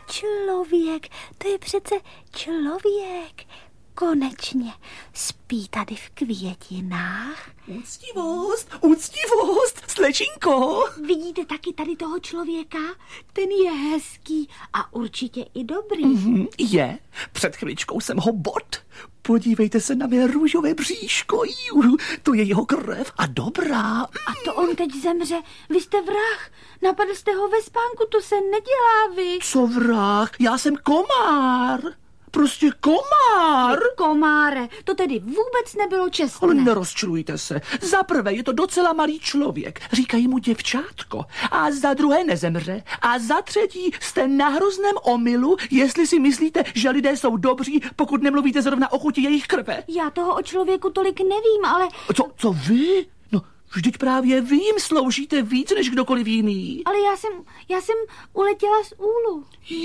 Člověk, to je přece člověk. Konečně spí tady v květinách. Úctivost, slečinko. Vidíte taky tady toho člověka? Ten je hezký a určitě i dobrý. Je, před chviličkou jsem ho bod. Podívejte se na mé růžové bříško. To je jeho krev a dobrá. A to on teď zemře. Vy jste vrah. Napadl jste ho ve spánku, to se nedělá, vy. Co vrah? Já jsem komár. Prostě komár. Komáre, to tedy vůbec nebylo čestné. Ale nerozčilujte se. Za prvé je to docela malý člověk. Říkají mu děvčátko. A za druhé nezemře. A za třetí jste na hrozném omylu, jestli si myslíte, že lidé jsou dobří, pokud nemluvíte zrovna o chuti jejich krve. Já toho o člověku tolik nevím, ale... Co vy? No, vždyť právě vy jim sloužíte víc než kdokoliv jiný. Ale já jsem uletěla z úlu.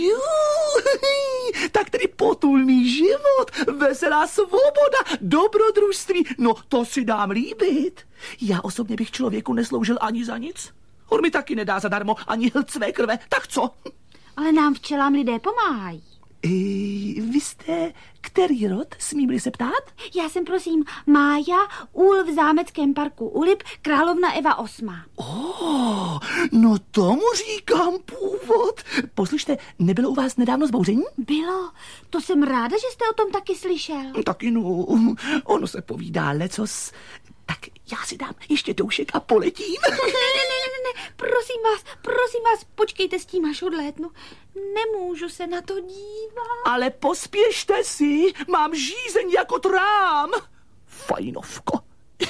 Tak tedy potulný život, veselá svoboda, dobrodružství, no to si dám líbit. Já osobně bych člověku nesloužil ani za nic. On mi taky nedá zadarmo ani hlc své krve, tak co? Ale nám včelám lidé pomáhají. Vy jste který rod, smím-li se ptát? Já jsem, prosím, Mája, úl v zámeckém parku Ulip, královna Eva 8. No tomu říkám původ. Poslyšte, nebylo u vás nedávno zbouření? Bylo, to jsem ráda, že jste o tom taky slyšel. Taky no, ono se povídá lecos. Tak já si dám ještě doušek a poletím. Ne, prosím vás, počkejte s tím, až odlétnu. Nemůžu se na to dívat. Ale pospěšte si, mám žízeň jako trám. Fajnovko.